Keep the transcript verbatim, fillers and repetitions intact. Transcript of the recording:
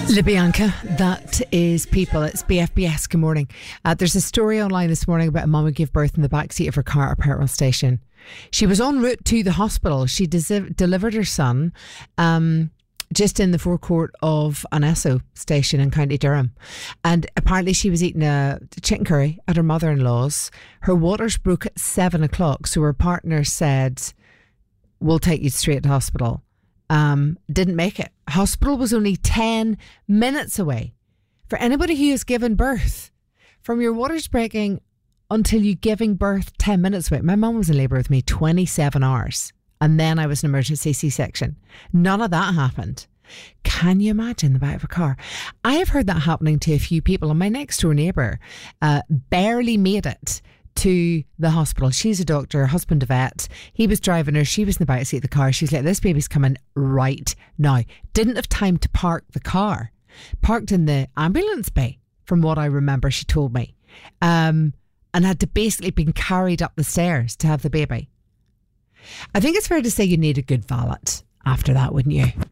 LaBianca, that is People. It's B F B S. Good morning. Uh, there's a story online this morning about a mum who gave birth in the backseat of her car at a petrol station. She was en route to the hospital. She des- delivered her son um, just in the forecourt of an Esso station in County Durham. And apparently she was eating a chicken curry at her mother-in-law's. Her waters broke at seven o'clock. So her partner said, "We'll take you straight to hospital." Um, didn't make it. Hospital was only ten minutes away. For anybody who has given birth, from your waters breaking until you giving birth ten minutes away. My mum was in labour with me twenty-seven hours, and then I was an emergency C-section. None of that happened. Can you imagine the back of a car? I have heard that happening to a few people, and my next door neighbour uh, barely made it to the hospital. She's a doctor, her husband a vet. He was driving her. She was in the backseat of the car. She's like, "This baby's coming right now." Didn't have time to park the car. Parked in the ambulance bay, from what I remember, she told me. Um, and had to basically been carried up the stairs to have the baby. I think it's fair to say you need a good valet after that, wouldn't you?